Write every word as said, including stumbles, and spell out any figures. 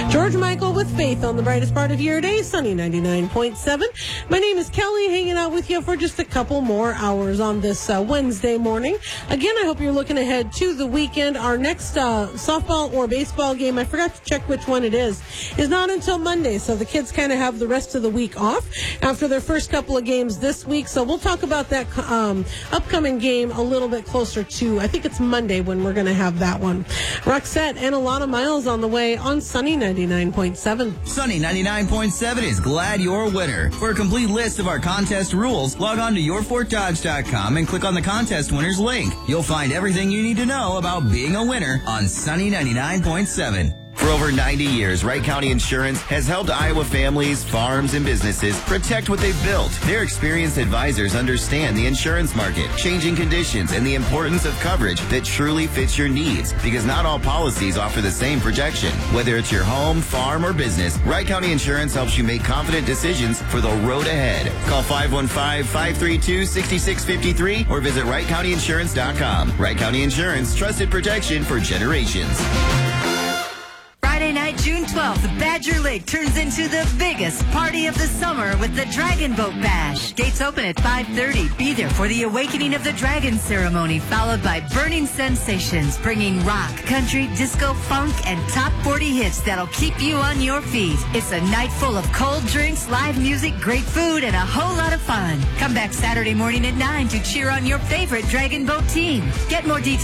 George Michael with Faith on the brightest part of your day, sunny ninety-nine point seven. My name is Kelly, hanging out with you for just a couple more hours on this uh, Wednesday morning. Again, I hope you're looking ahead to the weekend. Our next uh, softball or baseball game, I forgot to check which one it is, is not until Monday, so the kids kind of have the rest of the week off after their first couple of games this week. So we'll talk about that um, upcoming game a little bit closer to, I think it's Monday when we're going to have that one. Roxette and Alana Miles on the way on Sunny ninety-nine point seven. Sunny ninety-nine point seven is glad you're a winner. For a complete list of our contest rules, log on to your fort dodge dot com and click on the contest winners link. You'll find everything you need to know about being a winner on Sunny ninety-nine point seven. For over ninety years, Wright County Insurance has helped Iowa families, farms, and businesses protect what they've built. Their experienced advisors understand the insurance market, changing conditions, and the importance of coverage that truly fits your needs, because not all policies offer the same protection. Whether it's your home, farm, or business, Wright County Insurance helps you make confident decisions for the road ahead. Call five one five, five three two, six six five three or visit wright county insurance dot com. Wright County Insurance, trusted protection for generations. Friday night, June twelfth, Badger Lake turns into the biggest party of the summer with the Dragon Boat Bash. Gates open at five thirty. Be there for the Awakening of the Dragon ceremony, followed by Burning Sensations, bringing rock, country, disco, funk, and top forty hits that'll keep you on your feet. It's a night full of cold drinks, live music, great food, and a whole lot of fun. Come back Saturday morning at nine to cheer on your favorite Dragon Boat team. Get more details